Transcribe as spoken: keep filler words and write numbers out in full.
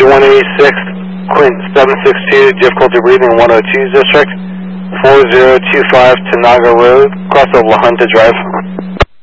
one eighty-six, Quint seven six two, difficulty breathing one oh two district, four zero two five Tanaga Road, crossover La Junta Drive.